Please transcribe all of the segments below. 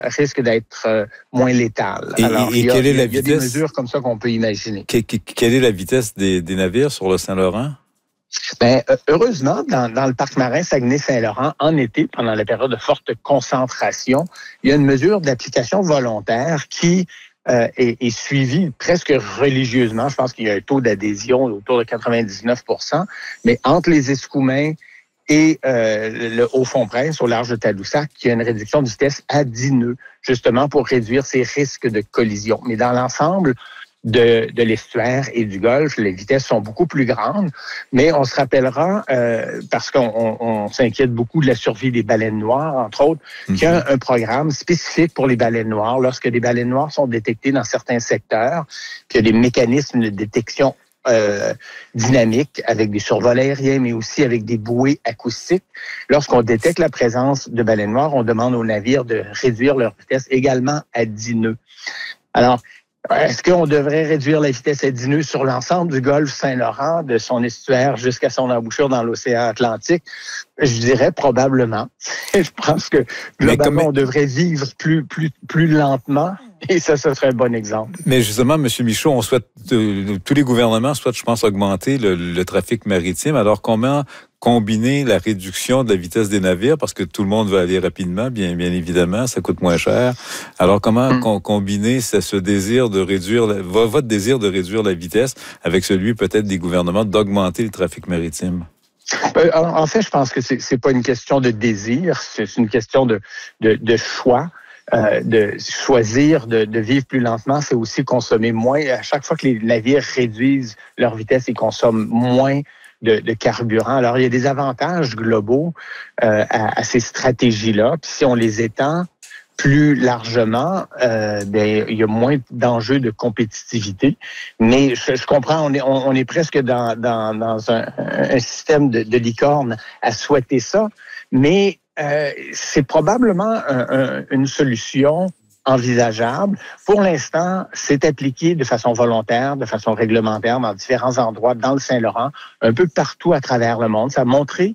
risque d'être moins létale. Alors, il y a des mesures comme ça qu'on peut imaginer. Quelle est la vitesse des navires sur le Saint-Laurent? Ben, heureusement, dans le parc marin Saguenay-Saint-Laurent, en été, pendant la période de forte concentration, il y a une mesure d'application volontaire qui est suivie presque religieusement. Je pense qu'il y a un taux d'adhésion autour de 99%, mais entre les Escoumins et le Haut-Fond-Prince, au large de Tadoussac, il y a une réduction de vitesse à 10 nœuds, justement pour réduire ces risques de collision. Mais dans l'ensemble de l'estuaire et du golfe, les vitesses sont beaucoup plus grandes, mais on se rappellera, parce qu'on s'inquiète beaucoup de la survie des baleines noires, entre autres, qu'il y a un programme spécifique pour les baleines noires. Lorsque des baleines noires sont détectées dans certains secteurs, qu'il y a des mécanismes de détection dynamiques avec des survols aériens, mais aussi avec des bouées acoustiques. Lorsqu'on détecte la présence de baleines noires, on demande aux navires de réduire leur vitesse également à 10 nœuds. Alors, est-ce qu'on devrait réduire la vitesse à 10 nœuds sur l'ensemble du golfe Saint-Laurent, de son estuaire jusqu'à son embouchure dans l'océan Atlantique? Je dirais probablement. Je pense que globalement, on devrait vivre plus lentement. Et ça serait un bon exemple. Mais justement, M. Michaud, on souhaite, tous les gouvernements souhaitent, je pense, augmenter le trafic maritime. Alors, comment combiner la réduction de la vitesse des navires, parce que tout le monde veut aller rapidement, bien évidemment, ça coûte moins cher. Alors, comment combiner ce désir de réduire, votre désir de réduire la vitesse avec celui peut-être des gouvernements d'augmenter le trafic maritime? En fait, je pense que c'est pas une question de désir, c'est une question de choix. De choisir de vivre plus lentement, c'est aussi consommer moins. À chaque fois que les navires réduisent leur vitesse, ils consomment moins de carburant. Alors, il y a des avantages globaux à ces stratégies-là. Puis si on les étend plus largement, il y a moins d'enjeux de compétitivité. Mais je comprends, on est presque dans un système de licorne à souhaiter ça. Mais c'est probablement une solution envisageable. Pour l'instant, c'est appliqué de façon volontaire, de façon réglementaire dans différents endroits dans le Saint-Laurent, un peu partout à travers le monde. Ça a montré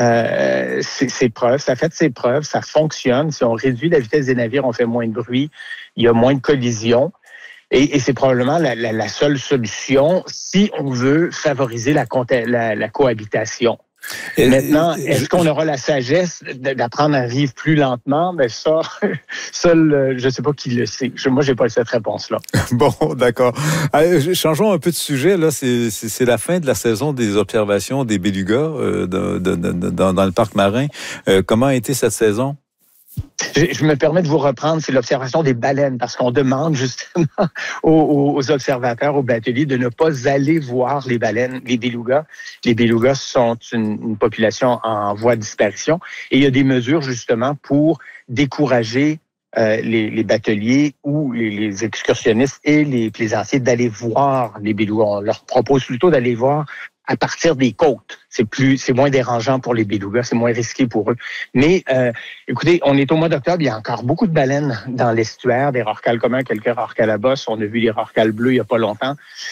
ses preuves, ça a fait ses preuves, ça fonctionne. Si on réduit la vitesse des navires, on fait moins de bruit, il y a moins de collisions. Et c'est probablement la seule solution si on veut favoriser la cohabitation. Maintenant, est-ce qu'on aura la sagesse d'apprendre à vivre plus lentement? Ben ça, seul, je ne sais pas qui le sait. Moi, j'ai pas cette réponse-là. Bon, d'accord. Changeons un peu de sujet. Là, c'est la fin de la saison des observations des bélugas dans le parc marin. Comment a été cette saison? Je me permets de vous reprendre, c'est l'observation des baleines, parce qu'on demande justement aux observateurs, aux bateliers, de ne pas aller voir les baleines, les bélugas. Les bélugas sont une population en voie de disparition et il y a des mesures justement pour décourager les bateliers ou les excursionnistes et les plaisanciers d'aller voir les bélugas. On leur propose plutôt d'aller voir à partir des côtes. C'est moins dérangeant pour les bélugas, c'est moins risqué pour eux. Mais écoutez, on est au mois d'octobre, il y a encore beaucoup de baleines dans l'estuaire, des rorquals communs, quelques rorquals à bosse. On a vu les rorquals bleus il n'y a pas longtemps.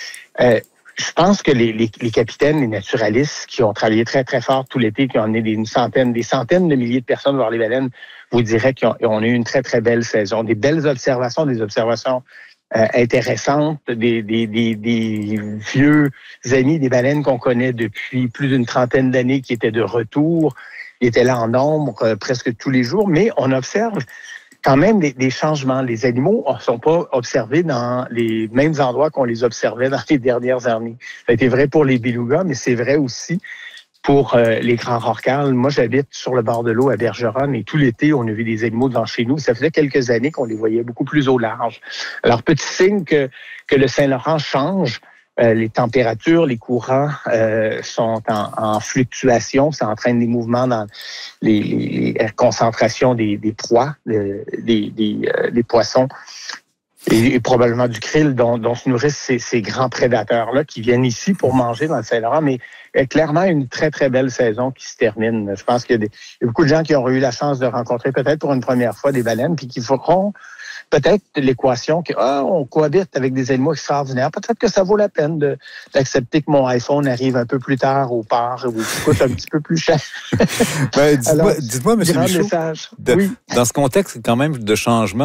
Je pense que les capitaines, les naturalistes qui ont travaillé très, très fort tout l'été, qui ont amené des centaines de milliers de personnes voir les baleines, vous diraient qu'on a eu une très, très belle saison. Des belles observations, des observations intéressantes, des vieux amis des baleines qu'on connaît depuis plus d'une trentaine d'années qui étaient de retour. Ils étaient là en nombre presque tous les jours, mais on observe quand même des changements. Les animaux ne sont pas observés dans les mêmes endroits qu'on les observait dans les dernières années. Ça a été vrai pour les bélugas, mais c'est vrai aussi pour les grands rorquals. Moi, j'habite sur le bord de l'eau à Bergeronne et tout l'été, on a vu des animaux devant chez nous. Ça faisait quelques années qu'on les voyait beaucoup plus au large. Alors, petit signe que le Saint-Laurent change. Les températures, les courants sont en fluctuation. Ça entraîne des mouvements dans les concentrations des proies, des poissons. Et probablement du krill dont se nourrissent ces grands prédateurs-là qui viennent ici pour manger dans le Saint-Laurent. Mais clairement, une très, très belle saison qui se termine. Je pense qu'il y a beaucoup de gens qui auront eu la chance de rencontrer peut-être pour une première fois des baleines, puis qui feront peut-être l'équation qu'on cohabite avec des animaux extraordinaires. Peut-être que ça vaut la peine d'accepter que mon iPhone arrive un peu plus tard au port ou coûte un petit peu plus cher. Dites-moi, M. Michaud, oui. dans ce contexte quand même de changement,